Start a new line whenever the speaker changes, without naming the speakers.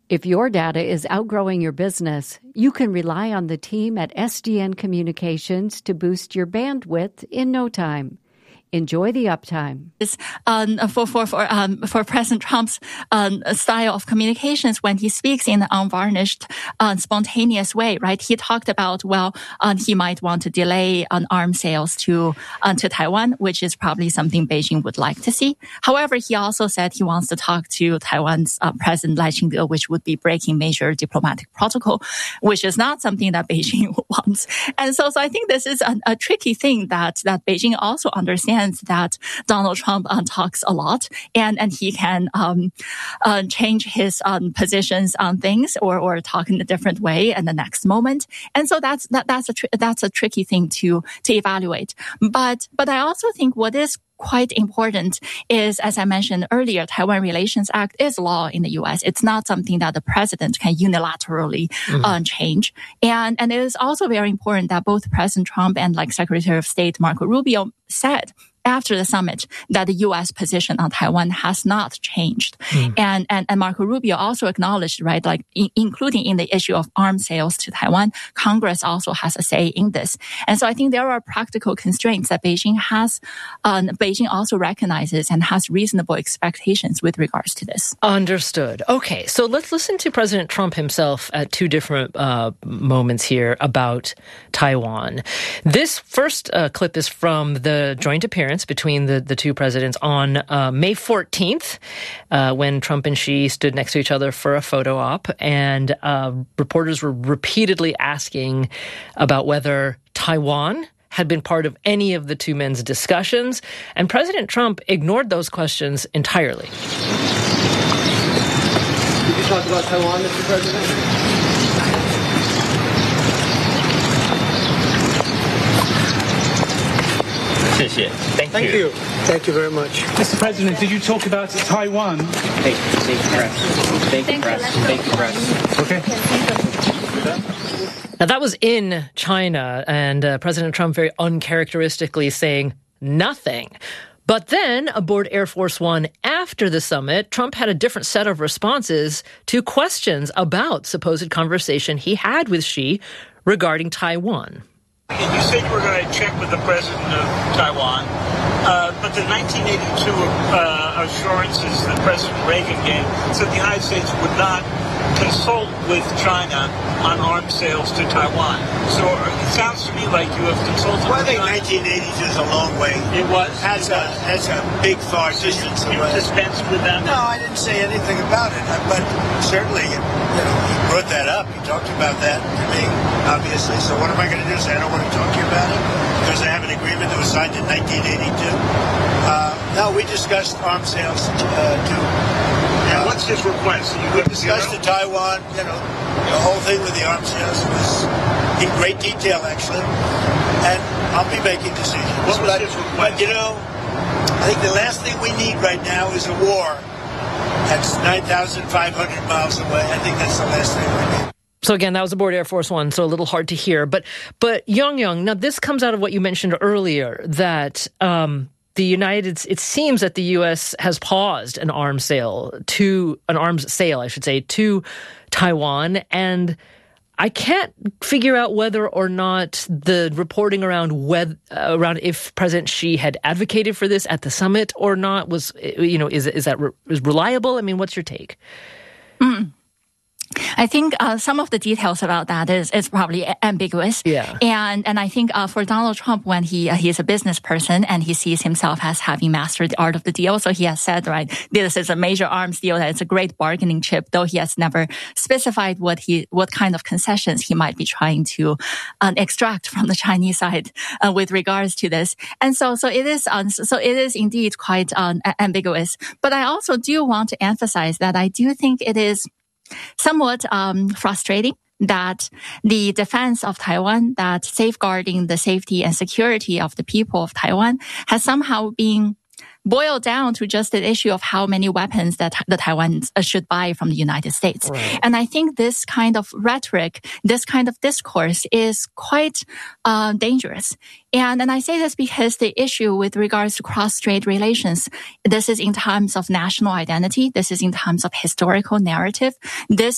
If your data is outgrowing your business, you can rely on the team at SDN Communications to boost your bandwidth in no time. Enjoy the uptime.
For President Trump's style of communications when he speaks in an unvarnished, spontaneous way, right? He talked about, he might want to delay arms sales to Taiwan, which is probably something Beijing would like to see. However, he also said he wants to talk to Taiwan's President Lai Ching-te, which would be breaking major diplomatic protocol, which is not something that Beijing wants. And so I think this is a tricky thing that Beijing also understands that Donald Trump talks a lot and he can change his positions on things or talk in a different way in the next moment. And so that's a tricky thing to evaluate. But I also think what is quite important is, as I mentioned earlier, Taiwan Relations Act is law in the U.S. It's not something that the president can unilaterally change. And it is also very important that both President Trump and Secretary of State Marco Rubio said after the summit that the U.S. position on Taiwan has not changed. And Marco Rubio also acknowledged, right, including in the issue of arms sales to Taiwan, Congress also has a say in this. And so I think there are practical constraints that Beijing has. Beijing also recognizes and has reasonable expectations with regards to this.
Understood. Okay, so let's listen to President Trump himself at two different moments here about Taiwan. This first clip is from the joint appearance between the two presidents on May 14th, when Trump and Xi stood next to each other for a photo op, and reporters were repeatedly asking about whether Taiwan had been part of any of the two men's discussions, and President Trump ignored those questions entirely.
Did you talk about Taiwan, Mr. President?
Thank you. Thank you very much.
Mr. President, did you talk about Taiwan?
Thank you, press. Thank you, press.
Okay.
Now, that was in China, and President Trump very uncharacteristically saying nothing. But then, aboard Air Force One after the summit, Trump had a different set of responses to questions about supposed conversation he had with Xi regarding Taiwan.
And you said you were going to check with the president of Taiwan, but the 1982 assurances that President Reagan gave said the United States would not consult with China on arms sales to Taiwan. So it sounds to me like you have consulted
well,
with
I think 1980s is a long way.
It was?
Has a big far distance away.
You dispensed with them?
No, I didn't say anything about it, but certainly, he brought that up. He talked about that to me, obviously. So what am I going to do? Say I don't want to talk to you about it? Because I have an agreement that was signed in 1982? No, we discussed arms sales too.
And what's his request?
We discussed to Taiwan, the whole thing with the arms sales was in great detail, actually. And I'll be making decisions.
What was his request?
I think the last thing we need right now is a war that's 9,500 miles away. I think that's the last thing we need.
So again, that was aboard Air Force One, so a little hard to hear. But Young, now this comes out of what you mentioned earlier, that it seems that the U.S. has paused an arms sale, to Taiwan, and I can't figure out whether or not the reporting around if President Xi had advocated for this at the summit or not is reliable. I mean, what's your take?
I think some of the details about that is probably ambiguous.
Yeah.
And I think for Donald Trump, when he is a business person and he sees himself as having mastered the art of the deal, so he has said, right, this is a major arms deal, that it's a great bargaining chip, though he has never specified what kind of concessions he might be trying to extract from the Chinese side with regards to this. And so it is indeed quite ambiguous. But I also do want to emphasize that I do think it is somewhat frustrating that the defense of Taiwan, that safeguarding the safety and security of the people of Taiwan, has somehow been boiled down to just the issue of how many weapons that the Taiwans should buy from the United States.
Right.
And I think this kind of rhetoric, this kind of discourse is quite dangerous. And I say this because the issue with regards to cross-strait relations, this is in terms of national identity. This is in terms of historical narrative. This